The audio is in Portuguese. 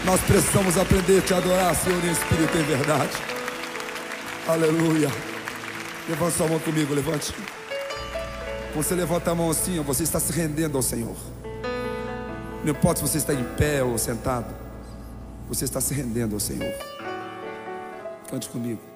Nós precisamos aprender a te adorar, Senhor, em espírito e em verdade. Aleluia. Levante sua mão comigo, levante. Quando você levanta a mão assim, você está se rendendo ao Senhor. Não importa se você está em pé ou sentado, você está se rendendo ao Senhor. Cante comigo.